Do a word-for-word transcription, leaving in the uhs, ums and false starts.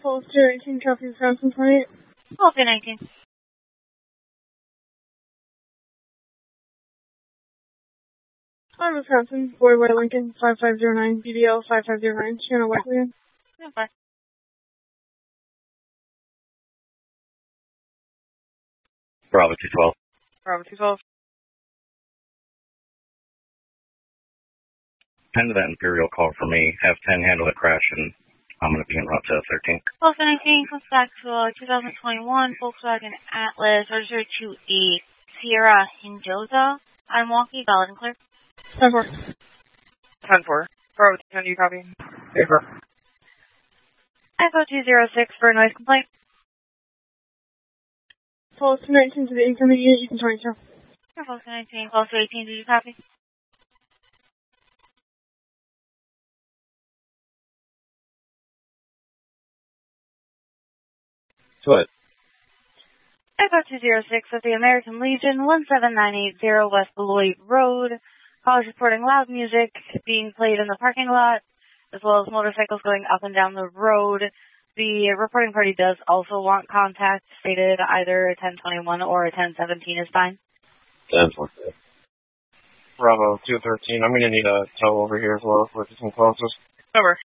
Polster eighteen, copy Wisconsin twenty-eight. Polster nineteen. Hi, Wisconsin, Boy Boy Lincoln, five five zero nine, B D L five five zero nine, Channel Wesleyan. Okay. Bravo two twelve. Bravo two twelve. ten to that Imperial call for me. Have ten handle the crash, and I'm going to be en route to thirteen. Polster nineteen comes back to a two thousand twenty-one Volkswagen Atlas, registered to a Sierra Hindoza. I'm walkie, valid and clear. ten four. ten four. Bravo two ten, you copy? Paper. Echo two zero six for a noise complaint. Polster nineteen to the incoming unit, you can twenty-two. Polster nineteen, Polster eighteen, did you copy? What? Echo two zero six of the American Legion, one seven nine eight zero West Beloit Road. Callers reporting loud music being played in the parking lot, as well as motorcycles going up and down the road. The reporting party does also want contact, stated either a ten twenty-one or a ten seventeen is fine. ten four. Bravo two thirteen. I'm going to need a tow over here as well for some closest. Over.